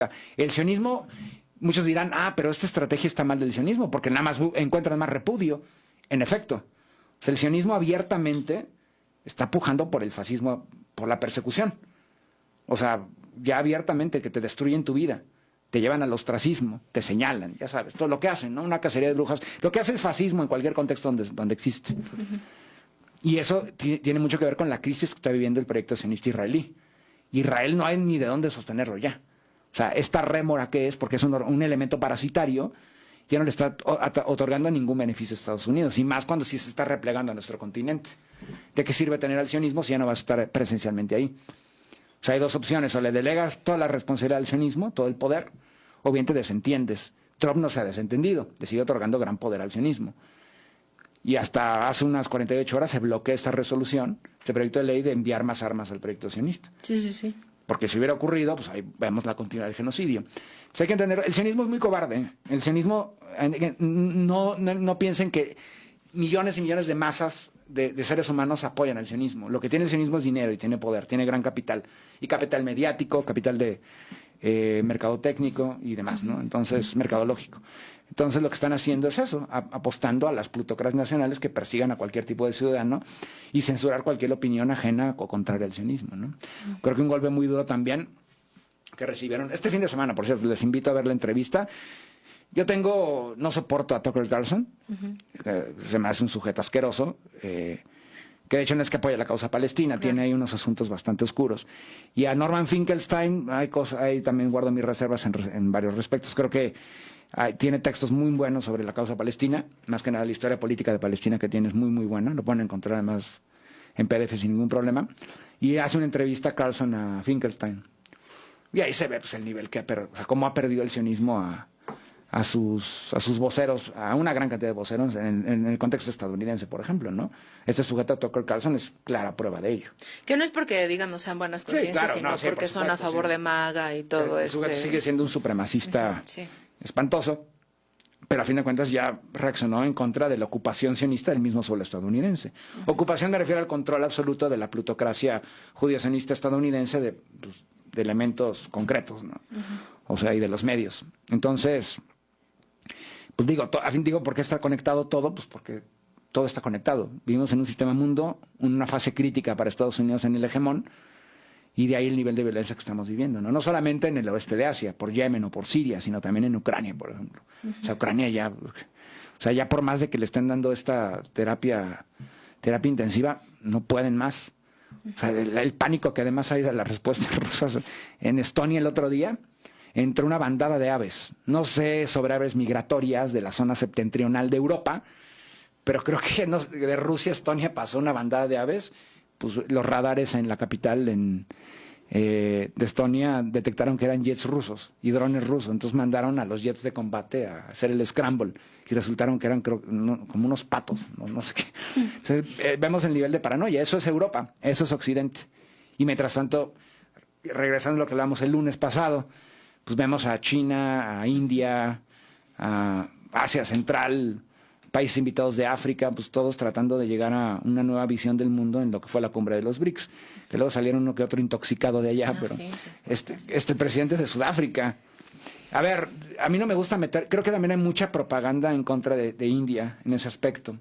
El sionismo, muchos dirán, pero esta estrategia está mal del sionismo, porque nada más encuentran más repudio. En efecto, o sea, el sionismo abiertamente está pujando por el fascismo, por la persecución. O sea, ya abiertamente que te destruyen tu vida, te llevan al ostracismo, te señalan, ya sabes, todo lo que hacen, ¿no? Una cacería de brujas, lo que hace el fascismo en cualquier contexto donde existe. Y eso tiene mucho que ver con la crisis que está viviendo el proyecto sionista israelí. Israel no hay ni de dónde sostenerlo ya. O sea, esta rémora que es, porque es un elemento parasitario, ya no le está otorgando ningún beneficio a Estados Unidos, y más cuando sí se está replegando a nuestro continente. ¿De qué sirve tener al sionismo si ya no vas a estar presencialmente ahí? O sea, hay dos opciones: o le delegas toda la responsabilidad al sionismo, todo el poder, o bien te desentiendes. Trump no se ha desentendido, le sigue otorgando gran poder al sionismo. Y hasta hace unas 48 horas se bloquea esta resolución, este proyecto de ley de enviar más armas al proyecto sionista. Sí. Porque si hubiera ocurrido, pues ahí vemos la continuidad del genocidio. Pues hay que entender, el sionismo es muy cobarde. El sionismo, no piensen que millones y millones de masas de seres humanos apoyan al sionismo. Lo que tiene el sionismo es dinero y tiene poder, tiene gran capital. Y capital mediático, capital de mercadotécnico y demás, ¿no? Entonces, mercadológico. Entonces lo que están haciendo es eso, apostando a las plutocracias nacionales que persigan a cualquier tipo de ciudadano y censurar cualquier opinión ajena o contraria al sionismo, ¿no? Creo que un golpe muy duro también que recibieron este fin de semana, por cierto, les invito a ver la entrevista. Yo no soporto a Tucker Carlson, se me hace un sujeto asqueroso, que de hecho no es que apoya la causa palestina, tiene ahí unos asuntos bastante oscuros. Y a Norman Finkelstein, ahí también guardo mis reservas en varios respectos. Creo que tiene textos muy buenos sobre la causa palestina, más que nada la historia política de Palestina que tiene es muy muy buena, lo pueden encontrar además en PDF sin ningún problema. Y hace una entrevista a Carlson a Finkelstein. Y ahí se ve pues el nivel o sea, cómo ha perdido el sionismo a sus voceros, a una gran cantidad de voceros en el contexto estadounidense, por ejemplo, ¿no? Este sujeto, Tucker Carlson, es clara prueba de ello. Que no es porque, digamos, sean buenas conciencias, claro, sino porque son a favor de MAGA y todo El sujeto sigue siendo un supremacista espantoso, pero a fin de cuentas ya reaccionó en contra de la ocupación sionista del mismo suelo estadounidense. Ocupación me refiero al control absoluto de la plutocracia judío-sionista estadounidense de elementos concretos, ¿no? O sea, y de los medios. Entonces, pues digo, ¿por qué está conectado todo? Pues porque todo está conectado. Vivimos en un sistema mundo, una fase crítica para Estados Unidos en el hegemón, y de ahí el nivel de violencia que estamos viviendo, ¿no? No solamente en el oeste de Asia, por Yemen o por Siria, sino también en Ucrania, por ejemplo. O sea, Ucrania ya por más de que le estén dando esta terapia intensiva, no pueden más. O sea, el pánico que además hay de las respuestas rusas. En Estonia el otro día entró una bandada de aves, no sé sobre aves migratorias de la zona septentrional de Europa, pero creo que de Rusia a Estonia pasó una bandada de aves. Pues los radares en la capital de Estonia detectaron que eran jets rusos y drones rusos, entonces mandaron a los jets de combate a hacer el scramble y resultaron que eran como unos patos, no sé qué. Entonces, vemos el nivel de paranoia. Eso es Europa, eso es Occidente. Y mientras tanto, regresando a lo que hablamos el lunes pasado, pues vemos a China, a India, a Asia Central, países invitados de África, pues todos tratando de llegar a una nueva visión del mundo en lo que fue la cumbre de los BRICS, que luego salieron uno que otro intoxicado de allá, pero el presidente de Sudáfrica. A ver, a mí no me gusta creo que también hay mucha propaganda en contra de India en ese aspecto.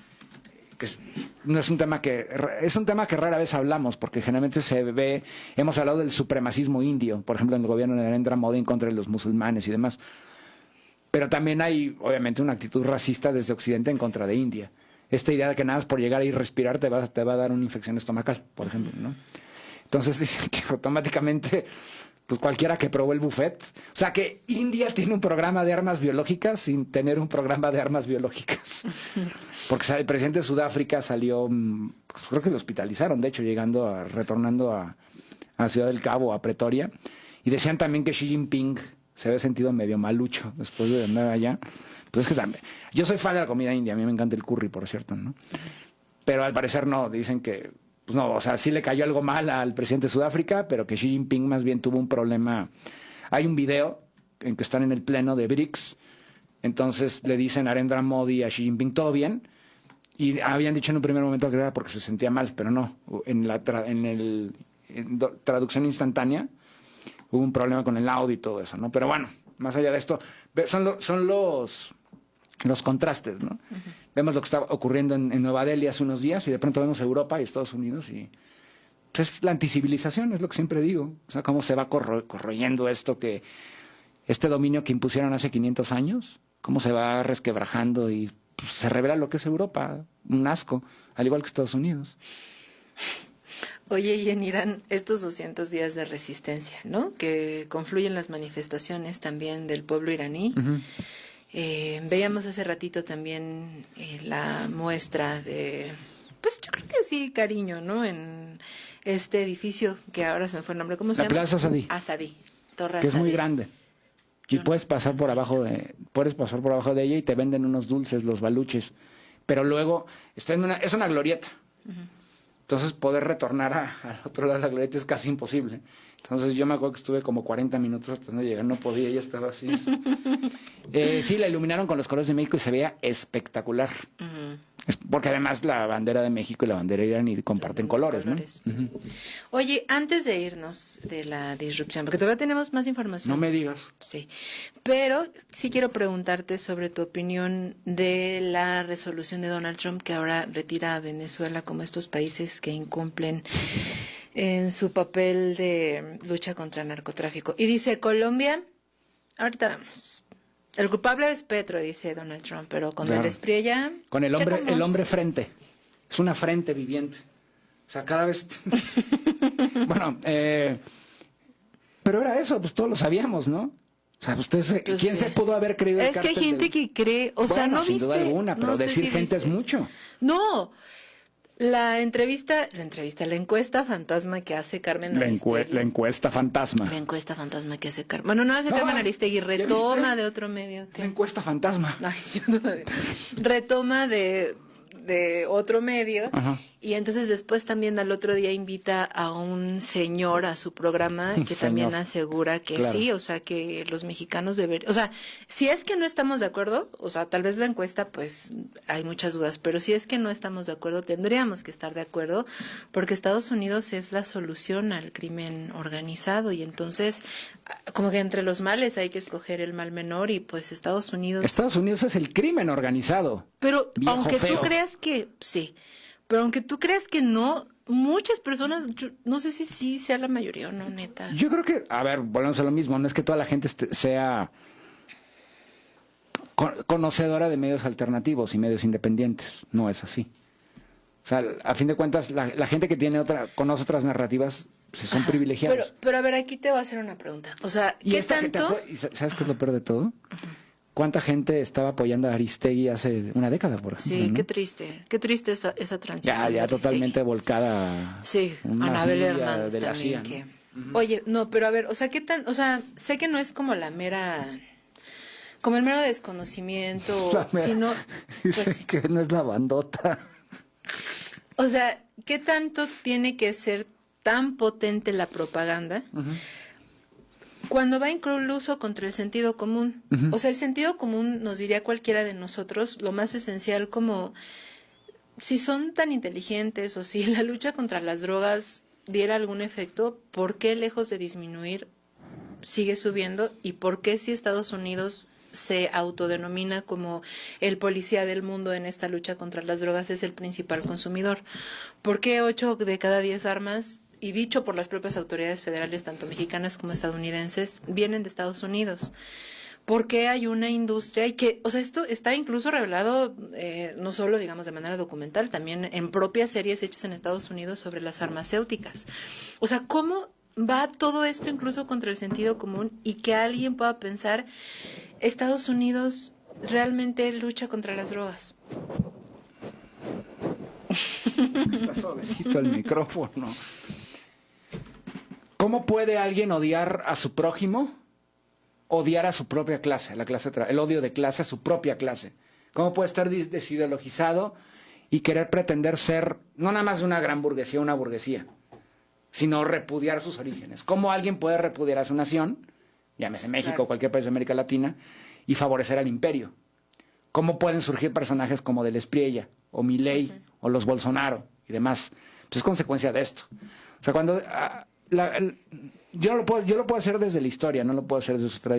Es un tema que rara vez hablamos, porque generalmente hemos hablado del supremacismo indio, por ejemplo en el gobierno de Narendra Modi en contra de los musulmanes y demás. Pero también hay, obviamente, una actitud racista desde Occidente en contra de India. Esta idea de que nada más por llegar y respirar te va a dar una infección estomacal, por ejemplo, ¿no? Entonces dicen que automáticamente, pues cualquiera que probó el buffet. O sea, que India tiene un programa de armas biológicas sin tener un programa de armas biológicas. Porque el presidente de Sudáfrica salió, pues, creo que lo hospitalizaron, de hecho, retornando a Ciudad del Cabo, a Pretoria. Y decían también que Xi Jinping se había sentido medio malucho después de andar allá. Pues es que también, yo soy fan de la comida india, a mí me encanta el curry, por cierto, ¿no? Pero al parecer no, dicen que, pues no, o sea, sí le cayó algo mal al presidente de Sudáfrica, pero que Xi Jinping más bien tuvo un problema. Hay un video en que están en el pleno de BRICS, entonces le dicen a Narendra Modi y a Xi Jinping, ¿todo bien? Y habían dicho en un primer momento que era porque se sentía mal, pero no, en traducción instantánea, hubo un problema con el audio y todo eso, ¿no? Pero bueno, más allá de esto, son los contrastes, ¿no? Vemos lo que está ocurriendo en Nueva Delhi hace unos días y de pronto vemos Europa y Estados Unidos y pues, es la anticivilización, es lo que siempre digo. O sea, cómo se va corroyendo este dominio que impusieron hace 500 años, cómo se va resquebrajando y pues, se revela lo que es Europa, un asco, al igual que Estados Unidos. Oye, y en Irán, estos 200 días de resistencia, ¿no? Que confluyen las manifestaciones también del pueblo iraní. Veíamos hace ratito también la muestra de, pues yo creo que sí, cariño, ¿no? En este edificio que ahora se me fue el nombre, ¿cómo se llama? La Plaza Asadí. Asadí, Torre que Asadí. Es muy grande. Y puedes pasar por abajo de ella y te venden unos dulces, los baluches. Pero luego es una glorieta. Entonces poder retornar al otro lado de la glorieta es casi imposible. Entonces yo me acuerdo que estuve como 40 minutos tratando de llegar, no podía, ya estaba así. Sí, la iluminaron con los colores de México y se veía espectacular. Porque además la bandera de México y la bandera iraní comparten colores, ¿no? Oye, antes de irnos de la disrupción, porque todavía tenemos más información. No me digas. Sí, pero sí quiero preguntarte sobre tu opinión de la resolución de Donald Trump que ahora retira a Venezuela como estos países que incumplen en su papel de lucha contra el narcotráfico. Y dice Colombia, ahorita vamos. El culpable es Petro, dice Donald Trump, pero con el Espriella... Con el hombre frente. Es una frente viviente. O sea, cada vez... Bueno, pero era eso, pues todos lo sabíamos, ¿no? O sea, ustedes, ¿quién se pudo haber creído el cártel? Es que hay gente que cree, o sea, no sin viste... duda alguna, pero no sé decir si gente viste. es mucho. No, la encuesta fantasma que hace Carmen Aristegui. La encuesta fantasma. La encuesta fantasma que hace Carmen. Bueno, no hace Carmen Aristegui, retoma de otro medio. La encuesta fantasma. Ay, yo todavía. Retoma de otro medio. Ajá. Y entonces después también al otro día invita a un señor a su programa que también asegura que sí, o sea, que los mexicanos deberían, o sea, si es que no estamos de acuerdo, o sea, tal vez la encuesta pues hay muchas dudas, pero si es que no estamos de acuerdo, tendríamos que estar de acuerdo porque Estados Unidos es la solución al crimen organizado y entonces como que entre los males hay que escoger el mal menor y pues Estados Unidos es el crimen organizado. Pero viejo aunque feo. tú creas que sí, pero aunque tú creas que no, muchas personas, no sé si sí sea la mayoría o no, neta. Yo creo que, a ver, volvemos a lo mismo, no es que toda la gente sea conocedora de medios alternativos y medios independientes, no es así. O sea, a fin de cuentas, la gente que conoce otras narrativas, pues, son privilegiados. Pero a ver, aquí te voy a hacer una pregunta. O sea, ¿qué tanto? ¿Sabes qué es lo peor de todo? ¿Cuánta gente estaba apoyando a Aristegui hace una década, por ejemplo? Sí, ¿no? qué triste esa transición. Ya totalmente volcada. Sí, Anabel Hernández de la CIA, que... Oye, no, pero a ver, o sea, ¿qué tan? O sea, sé que no es como el mero desconocimiento, sino... Pues, que no es la bandota. O sea, ¿qué tanto tiene que ser tan potente la propaganda? Cuando va incluso contra el sentido común. O sea, el sentido común nos diría cualquiera de nosotros lo más esencial como si son tan inteligentes o si la lucha contra las drogas diera algún efecto, ¿por qué lejos de disminuir sigue subiendo? ¿Y por qué si Estados Unidos se autodenomina como el policía del mundo en esta lucha contra las drogas es el principal consumidor? ¿Por qué 8 de cada 10 armas, y dicho por las propias autoridades federales, tanto mexicanas como estadounidenses, vienen de Estados Unidos? Porque hay una industria y que, o sea, esto está incluso revelado no solo, digamos, de manera documental, también en propias series hechas en Estados Unidos sobre las farmacéuticas. O sea, ¿cómo va todo esto incluso contra el sentido común y que alguien pueda pensar Estados Unidos realmente lucha contra las drogas? Está suavecito el micrófono. ¿Cómo puede alguien odiar a su prójimo? Odiar a su propia clase, el odio de clase a su propia clase. ¿Cómo puede estar desideologizado y querer pretender ser no nada más de una gran burguesía, una burguesía, sino repudiar sus orígenes? ¿Cómo alguien puede repudiar a su nación, llámese México o cualquier país de América Latina, y favorecer al imperio? ¿Cómo pueden surgir personajes como Del Espriella, o Milei, o los Bolsonaro y demás? Pues es consecuencia de esto. O sea, cuando yo lo puedo hacer desde la historia, no lo puedo hacer desde su tradición.